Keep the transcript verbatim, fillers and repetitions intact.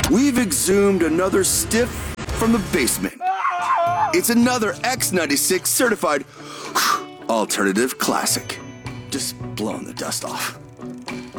we've exhumed another stiff from the basement. It's another X ninety-six certified alternative classic. Just blowing the dust off.